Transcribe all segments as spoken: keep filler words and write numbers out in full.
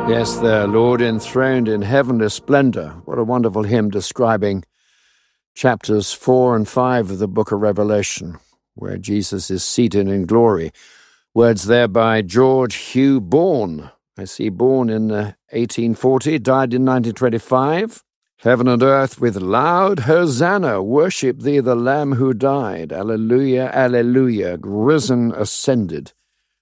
Yes, the Lord enthroned in heavenly splendor. What a wonderful hymn describing chapters four and five of the book of Revelation, where Jesus is seated in glory. Words there by George Hugh Bourne. I see Bourne in uh, eighteen forty, died in nineteen twenty-five. Heaven and earth with loud hosanna worship thee, the Lamb who died. Alleluia, alleluia, risen, ascended,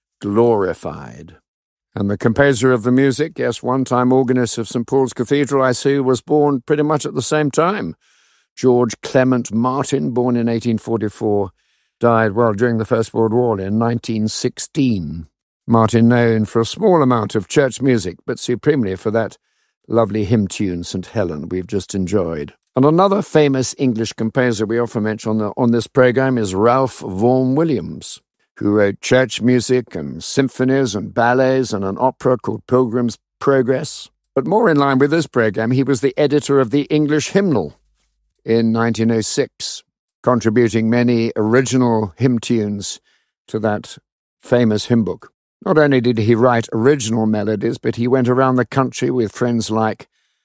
glorified. And the composer of the music, yes, one-time organist of Saint Paul's Cathedral, I see, was born pretty much at the same time. George Clement Martin, born in eighteen forty-four, died, well, during the First World War in nineteen sixteen. Martin known for a small amount of church music, but supremely for that lovely hymn tune, Saint Helen, we've just enjoyed. And another famous English composer we often mention on, the, on this program is Ralph Vaughan Williams, who wrote church music and symphonies and ballets and an opera called Pilgrim's Progress. But more in line with this program, he was the editor of the English Hymnal in nineteen oh six, contributing many original hymn tunes to that famous hymn book. Not only did he write original melodies, but he went around the country with friends like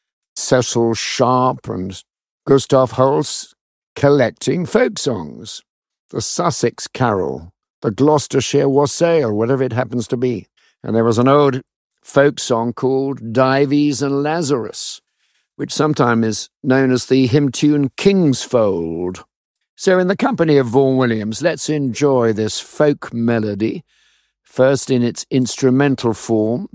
Cecil Sharp and Gustav Holst, collecting folk songs. The Sussex Carol, the Gloucestershire Wassail, whatever it happens to be. And there was an old folk song called Dives and Lazarus, which sometimes is known as the hymn tune Kingsfold. So in the company of Vaughan Williams, let's enjoy this folk melody, first in its instrumental form,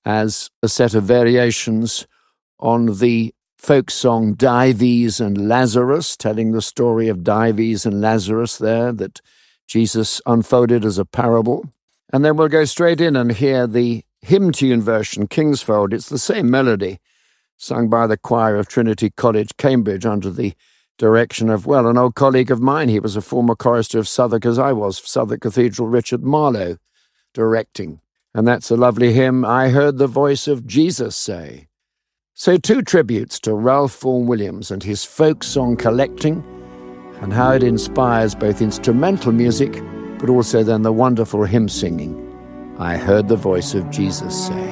as a set of variations on the folk song Dives and Lazarus, telling the story of Dives and Lazarus there that Jesus unfolded as a parable. And then we'll go straight in and hear the hymn tune version, Kingsfold. It's the same melody, sung by the choir of Trinity College, Cambridge, under the direction of, well, an old colleague of mine. He was a former chorister of Southwark, as I was, Southwark Cathedral, Richard Marlowe, directing. And that's a lovely hymn, I Heard the Voice of Jesus Say. So two tributes to Ralph Vaughan Williams and his folk song collecting, and how it inspires both instrumental music, but also then the wonderful hymn singing, I Heard the Voice of Jesus Say.